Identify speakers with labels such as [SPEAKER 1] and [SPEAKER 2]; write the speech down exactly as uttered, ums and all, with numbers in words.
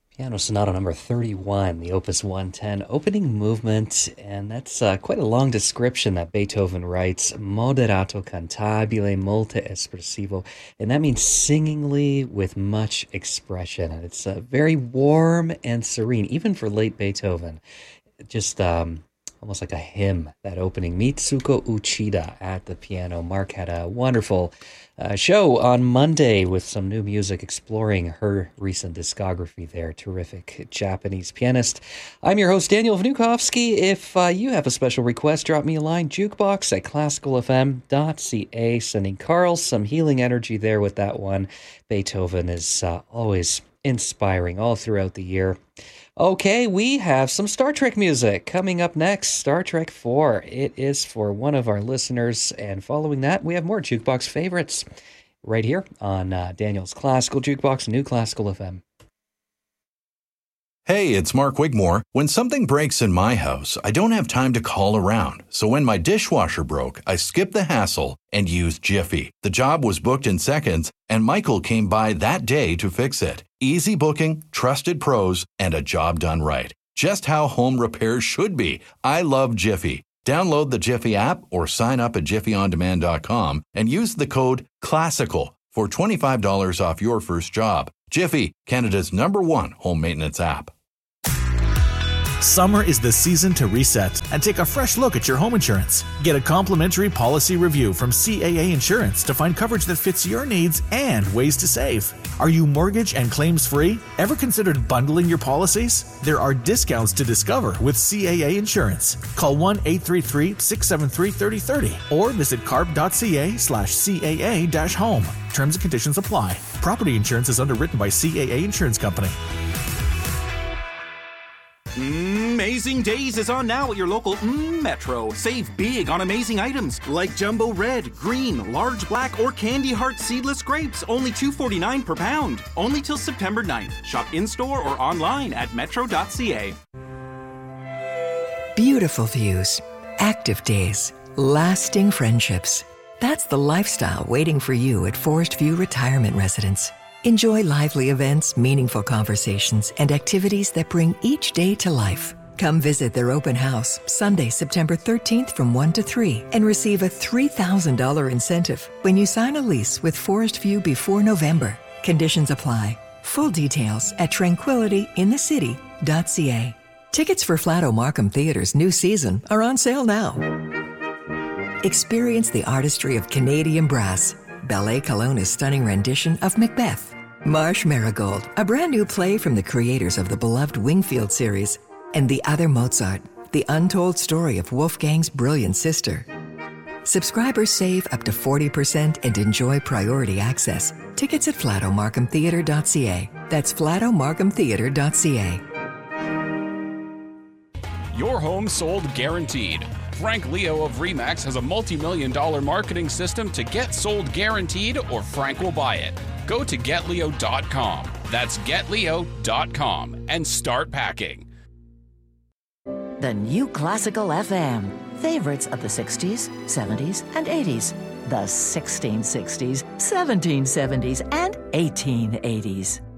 [SPEAKER 1] Piano Sonata number thirty-one, the Opus one ten opening movement, and that's uh, quite a long description that Beethoven writes, moderato cantabile, molto espressivo, and that means singingly with much expression, and it's uh, very warm and serene, even for late Beethoven. Just um, almost like a hymn, that opening. Mitsuko Uchida at the piano. Mark had a wonderful uh, show on Monday with some new music exploring her recent discography there. Terrific Japanese pianist. I'm your host, Daniel Vnukovsky. If uh, you have a special request, drop me a line, jukebox at classical f m dot c a. Sending Carl some healing energy there with that one. Beethoven is uh, always inspiring all throughout the year. Okay, we have some Star Trek music coming up next. Star Trek four. It is for one of our listeners. And following that, we have more Jukebox favorites right here on uh, Daniel's Classical Jukebox, New Classical F M.
[SPEAKER 2] Hey, it's Mark Wigmore. When something breaks in my house, I don't have time to call around. So when my dishwasher broke, I skipped the hassle and used Jiffy. The job was booked in seconds, and Michael came by that day to fix it. Easy booking, trusted pros, and a job done right. Just how home repairs should be. I love Jiffy. Download the Jiffy app or sign up at jiffy on demand dot com and use the code CLASSICAL for twenty-five dollars off your first job. Jiffy, Canada's number one home maintenance app.
[SPEAKER 3] Summer is the season to reset and take a fresh look at your home insurance. Get a complimentary policy review from C A A Insurance to find coverage that fits your needs and ways to save. Are you mortgage and claims free? Ever considered bundling your policies? There are discounts to discover with C A A Insurance. Call one eight three three, six seven three, three zero three zero or visit carb.ca slash CAA dash home. Terms and conditions apply. Property insurance is underwritten by C A A Insurance Company.
[SPEAKER 4] Amazing Days is on now at your local mm, Metro. Save big on amazing items like jumbo red, green, large black, or candy heart seedless grapes. Only two dollars and forty-nine cents per pound. Only till September ninth. Shop in-store or online at metro dot c a.
[SPEAKER 5] Beautiful views, active days, lasting friendships. That's the lifestyle waiting for you at Forest View Retirement Residence. Enjoy lively events, meaningful conversations, and activities that bring each day to life. Come visit their open house Sunday, September thirteenth from one to three and receive a three thousand dollars incentive when you sign a lease with Forest View before November. Conditions apply. Full details at tranquility in the city dot c a. Tickets for Flato Markham Theatre's new season are on sale now. Experience the artistry of Canadian brass, Ballet Kelowna's stunning rendition of Macbeth, Marsh Marigold, a brand new play from the creators of the beloved Wingfield series, and The Other Mozart, the untold story of Wolfgang's brilliant sister. Subscribers save up to forty percent and enjoy priority access. Tickets at flato markham theatre dot c a. That's flato markham theatre dot c a.
[SPEAKER 6] Your home sold guaranteed. Frank Leo of RE/MAX has a multi-million dollar marketing system to get sold guaranteed, or Frank will buy it. Go to get leo dot com. That's get leo dot com and start packing.
[SPEAKER 7] The New Classical F M. Favorites of the sixties, seventies, and eighties. The sixteen sixties, seventeen seventies, and eighteen eighties.